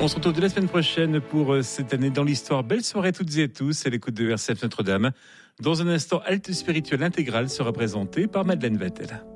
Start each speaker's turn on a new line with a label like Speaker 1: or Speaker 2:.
Speaker 1: On se retrouve dès la semaine prochaine pour cette année dans l'histoire. Belle soirée à toutes et à tous à l'écoute de RCF Notre-Dame. Dans un instant, Halte spirituelle intégrale sera présentée par Madeleine Vatel.